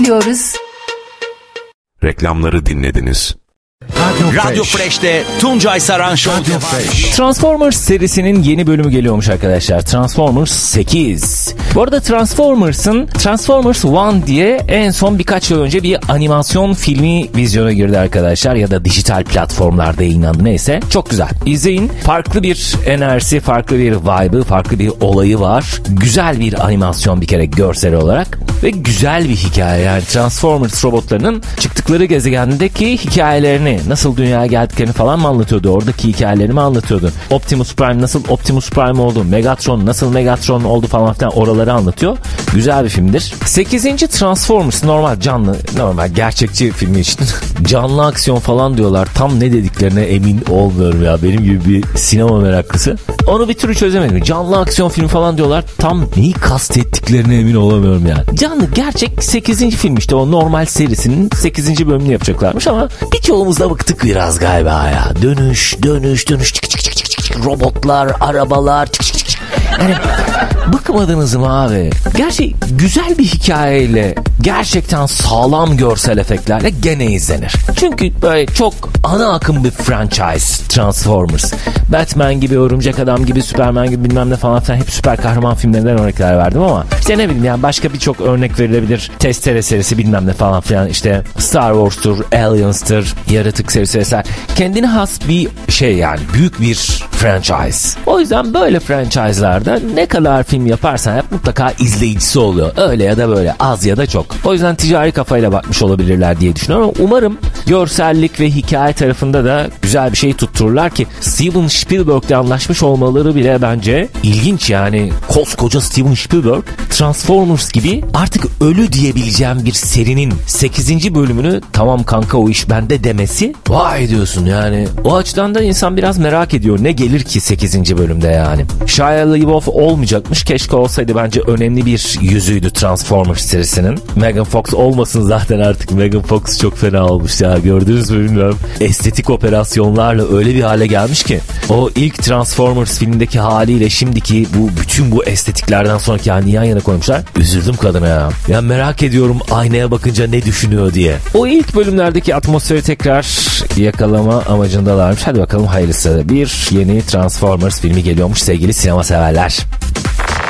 diyoruz. Reklamları dinlediniz. Radyo Fresh'te Tuncay Saran Show devam ediyor. Transformers serisinin yeni bölümü geliyormuş arkadaşlar. Transformers 8. Bu arada Transformers 1 diye en son birkaç yıl önce bir animasyon filmi vizyona girdi arkadaşlar. Ya da dijital platformlarda yayınlandı, neyse. Çok güzel. İzleyin. Farklı bir enerjisi, farklı bir vibe'ı, farklı bir olayı var. Güzel bir animasyon bir kere görsel olarak. Ve güzel bir hikaye. Yani Transformers robotlarının çıktıkları gezegendeki hikayelerini, nasıl dünyaya geldiklerini falan mı anlatıyordu? Oradaki hikayelerini mi anlatıyordu? Optimus Prime nasıl Optimus Prime oldu? Megatron nasıl Megatron oldu falan filan, oraları anlatıyor. Güzel bir filmdir. 8. Transformers normal gerçekçi filmi için canlı aksiyon falan diyorlar. Tam ne dediklerine emin olmuyorum ya. Benim gibi bir sinema meraklısı. Onu bir türlü çözemedim. Canlı aksiyon filmi falan diyorlar. Tam neyi kastettiklerine emin olamıyorum ya. Canlı gerçek 8. film işte, o normal serisinin 8. bölümünü yapacaklarmış ama birçoğumuz da bıktık biraz galiba ya. Dönüş çık, robotlar, arabalar çık. Yani bıkmadınız mı abi? Gerçi güzel bir hikayeyle, gerçekten sağlam görsel efektlerle gene izlenir. Çünkü böyle çok ana akım bir franchise Transformers. Batman gibi, Örümcek Adam gibi, Superman gibi bilmem ne falan filan, hep süper kahraman filmlerinden örnekler verdim ama işte ne bileyim yani, başka birçok örnek verilebilir. Testere serisi bilmem ne falan filan, işte Star Wars'tur, Aliens'tır, Yaratık serisi vesaire. Kendine has bir şey yani, büyük bir franchise. O yüzden böyle franchise'larda ne kadar film yaparsan yap mutlaka izleyicisi oluyor. Öyle ya da böyle, az ya da çok. O yüzden ticari kafayla bakmış olabilirler diye düşünüyorum. Umarım görsellik ve hikaye tarafında da güzel bir şey tuttururlar ki Steven Spielberg'le anlaşmış olmaları bile bence ilginç yani. Koskoca Steven Spielberg Transformers gibi artık ölü diyebileceğim bir serinin 8. bölümünü tamam kanka o iş bende demesi, vay diyorsun yani. O açıdan da insan biraz merak ediyor. Ne gelir ki 8. bölümde yani. Shia LaBeouf olmayacakmış. Keşke olsaydı, bence önemli bir yüzüydü Transformers serisinin. Megan Fox olmasın zaten artık. Megan Fox çok fena olmuş ya. Gördünüz mü bilmiyorum. Estetik operasyonlarla öyle bir hale gelmiş ki. O ilk Transformers filmindeki haliyle şimdiki bütün bu estetiklerden sonraki halini yan yana koymuşlar. Üzüldüm kadına ya. Ya merak ediyorum aynaya bakınca ne düşünüyor diye. O ilk bölümlerdeki atmosferi tekrar yakalama amacındalarmış. Hadi bakalım hayırlısı. Bir yeni Transformers filmi geliyormuş sevgili sinema severler.